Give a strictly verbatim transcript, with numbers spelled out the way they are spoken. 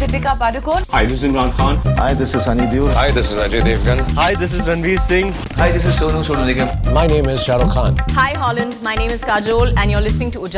Deepika Padukone. Hi, this is Imran Khan. Hi, this is Sunny Deol. Hi, this is Ajay Devgan. Hi, this is Ranveer Singh. Hi, this is Sonu Sodu Nigam. My name is Shah Rukh Khan. Hi, Holland. My name is Kajol, and you're listening to Ujala.